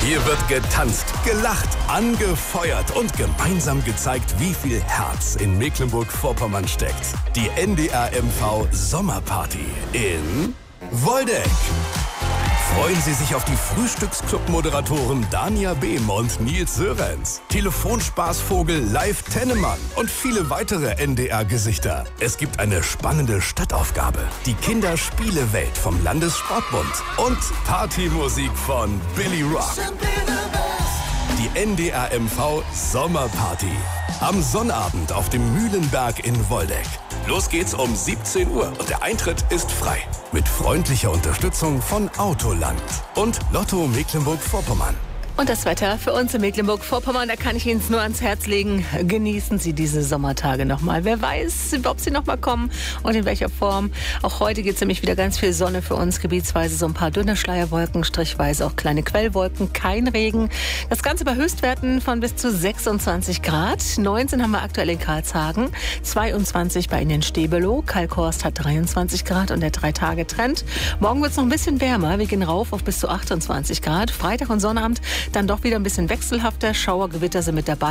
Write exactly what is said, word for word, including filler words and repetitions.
Hier wird getanzt, gelacht, angefeuert und gemeinsam gezeigt, wie viel Herz in Mecklenburg-Vorpommern steckt. Die N D R M V Sommerparty in Woldeck. Freuen Sie sich auf die Frühstücksclub-Moderatoren Dania Behm und Nils Sörenz, Telefonspaßvogel Live Tennemann und viele weitere N D R-Gesichter. Es gibt eine spannende Stadtaufgabe, die Kinderspielewelt vom Landessportbund und Partymusik von Billy Rock. Die N D R M V Sommerparty. Am Sonnabend auf dem Mühlenberg in Woldeck. Los geht's um siebzehn Uhr und der Eintritt ist frei. Mit freundlicher Unterstützung von Autoland und Lotto Mecklenburg-Vorpommern. Und das Wetter für uns in Mecklenburg-Vorpommern, da kann ich Ihnen nur ans Herz legen. Genießen Sie diese Sommertage nochmal. Wer weiß, ob sie nochmal kommen und in welcher Form. Auch heute gibt es nämlich wieder ganz viel Sonne für uns. Gebietsweise so ein paar dünne Schleierwolken, strichweise auch kleine Quellwolken, kein Regen. Das Ganze bei Höchstwerten von bis zu sechsundzwanzig Grad. neunzehn haben wir aktuell in Karlshagen, zweiundzwanzig bei Ihnen in Stebelow. Kalkhorst hat dreiundzwanzig Grad und der Drei-Tage-Trend. Morgen wird es noch ein bisschen wärmer. Wir gehen rauf auf bis zu achtundzwanzig Grad. Freitag und Sonnabend dann doch wieder ein bisschen wechselhafter. Schauergewitter sind mit dabei.